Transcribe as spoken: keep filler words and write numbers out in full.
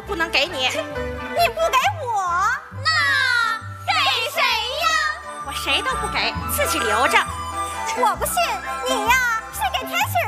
不能给你。 你不给我， 那给谁呀？ 我谁都不给，自己留着。 我不信，你呀是给天蝎